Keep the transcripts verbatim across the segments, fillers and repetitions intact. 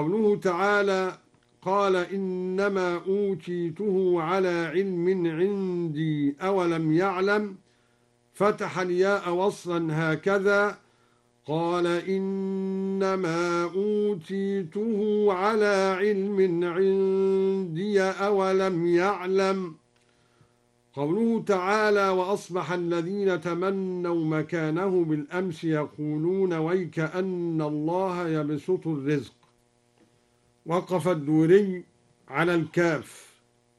قوله تعالى قال إنما أوتيته على علم عندي أولم يعلم فتح الياء وصلا هكذا قال إنما أوتيته على علم عندي أولم يعلم. قوله تعالى وأصبح الذين تمنوا مكانه بالأمس يقولون ويك أن الله يبسط الرزق. وقف الدوري على الكاف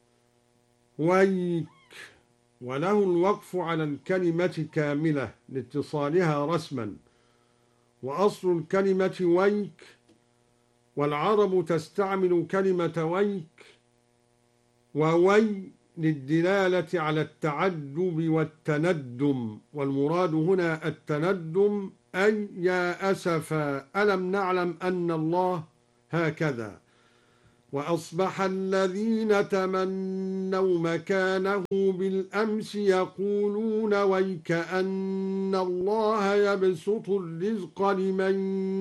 ويك وله الوقف على الكلمة كاملة لاتصالها رسما، وأصل الكلمة ويك، والعرب تستعمل كلمة ويك ووي للدلالة على التعدب والتندم، والمراد هنا التندم أي يا أسفا ألم نعلم أن الله هكذا. وأصبح الذين تمنوا مكانه بالأمس يقولون ويك أن الله يبسط الرزق لمن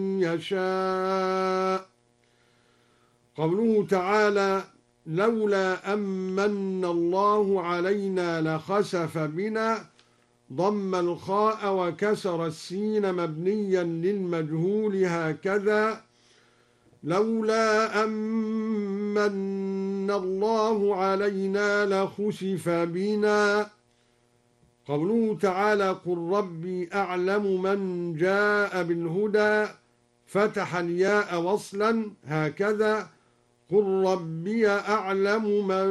يشاء. قوله تعالى لولا أمن الله علينا لخسف بنا ضم الخاء وكسر السين مبنيا للمجهول هكذا لولا أمن الله علينا لخسف بنا. قوله تعالى قل ربي أعلم من جاء بالهدى فتح الياء وصلا هكذا قل ربي أعلم من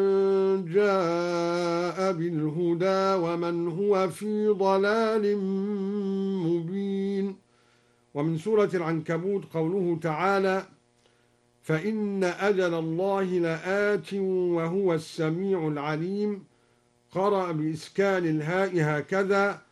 جاء بالهدى ومن هو في ضلال مبين. ومن سورة العنكبوت قوله تعالى فإن أجل الله لآت وهو السميع العليم قرأ بإسكان الهاء هكذا